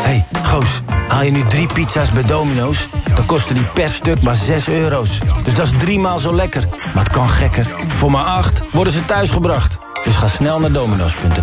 Hé, goos, haal je nu 3 pizza's bij Domino's? Dan kosten die per stuk maar €6. Dus dat is 3 maal zo lekker. Maar het kan gekker. Voor maar 8 worden ze thuisgebracht. Dus ga snel naar domino's.nl.